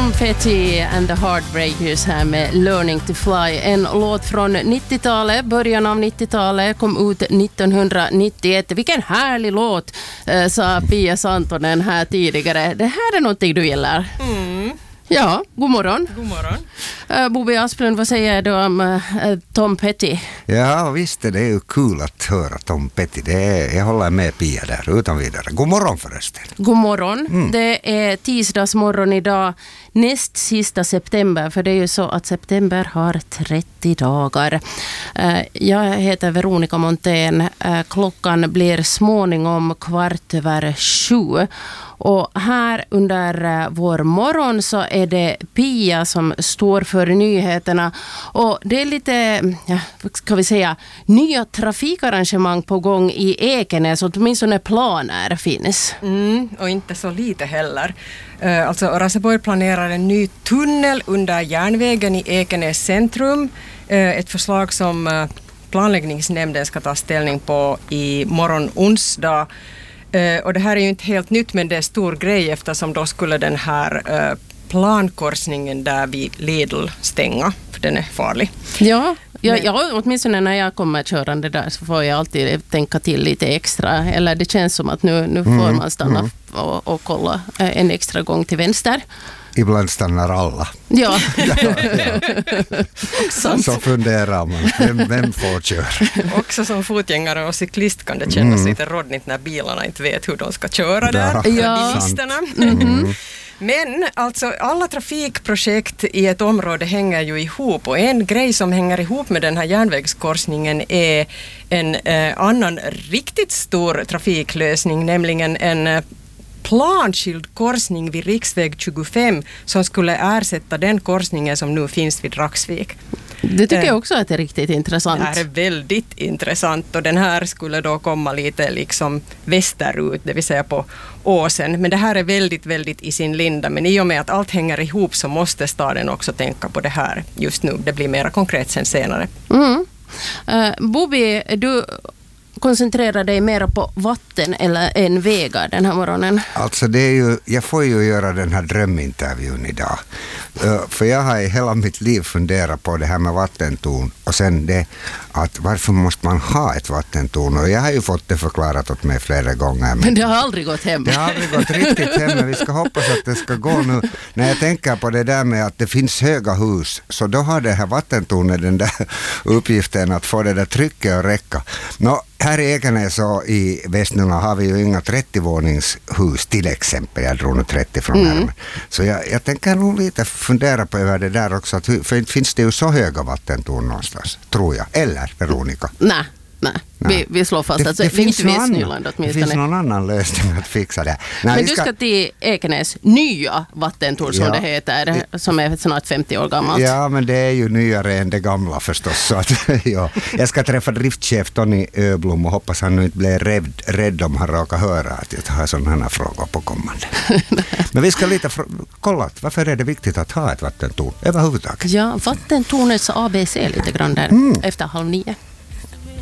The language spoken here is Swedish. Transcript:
Tom Petty and the Heartbreakers här med Learning to Fly. En låt från 90-talet, början av 90-talet, kom ut 1991. Vilken härlig låt, sa Pia Santonen här tidigare. Det här är någonting du gillar. Mm. Ja, god morgon. God morgon. Bobi Asplund, vad säger du om Tom Petty? Ja, visst det är ju kul att höra Tom Petty. Jag håller med Pia där utan vidare. God morgon förresten. God morgon. Det är tisdagsmorgon idag, näst sista september, för det är ju så att september har 30 dagar. Jag heter Veronica Montén. Klockan blir småningom 7:15. Och här under vår morgon så är det Pia som står för nyheterna. Och det är lite, ska vi säga, nya trafikarrangemang på gång i Ekenäs. Åtminstone planer finns. Och inte så lite heller. Alltså Raseborg planerar en ny tunnel under järnvägen i Ekenäs centrum. Ett förslag som planläggningsnämnden ska ta ställning på i morgon onsdag. Och det här är ju inte helt nytt, men det är stor grej eftersom då skulle den här plankorsningen där vid Lidl stänga, för den är farlig. Ja, åtminstone när jag kommer körande där så får jag alltid tänka till lite extra. Eller det känns som att nu får man stanna och kolla en extra gång till vänster. Ibland stannar alla. Ja. Så funderar man, vem får köra? Också som fotgängare och cyklist kan det kännas lite rådligt när bilarna inte vet hur de ska köra där. Ja. Bilisterna. Men alltså alla trafikprojekt i ett område hänger ju ihop, och en grej som hänger ihop med den här järnvägskorsningen är en annan riktigt stor trafiklösning, nämligen en planskild korsning vid riksväg 25 som skulle ersätta den korsningen som nu finns vid Raxvik. Det tycker jag också att det är riktigt intressant. Det här är väldigt intressant, och den här skulle då komma lite liksom västerut, det vill säga på åsen. Men det här är väldigt, väldigt i sin linda. Men i och med att allt hänger ihop så måste staden också tänka på det här just nu. Det blir mer konkret sen senare. Bobi, du koncentrerar dig mer på vatten eller en vägar den här morgonen? Alltså det är ju, jag får ju göra den här drömintervjun idag. För jag har i hela mitt liv funderat på det här med vattentorn. Och sen det att varför måste man ha ett vattentorn? Och jag har ju fått det förklarat åt mig flera gånger. Men det har aldrig gått hem. Det har aldrig gått riktigt hem, men vi ska hoppas att det ska gå nu. När jag tänker på det där med att det finns höga hus, så då har det här vattentornet den där uppgiften att få det där trycket att räcka. Här i Ekenäs och i Västnyland har vi ju inga 30-våningshus till exempel. Jag drog nu 30 från närmare. Så jag tänker nog lite fundera på över det där också. För finns det ju så höga vattentorn någonstans, tror jag. Eller, Veronica? Nej. Vi slår fast att det finns Västnyland åtminstone. Det finns någon annan lösning att fixa det. Men du ska till Ekenäs nya vattentorn som det heter, som är snart 50 år gammalt. Ja, men det är ju nyare än det gamla förstås. Så att, jag ska träffa driftchef Tony Öblom och hoppas han nu inte blir rädd om han råkar höra att jag har sådana här frågor på kommande. Men vi ska lite kolla, varför är det viktigt att ha ett vattentorn överhuvudtaget? Ja, vattentornets ABC lite grann där efter 8:30.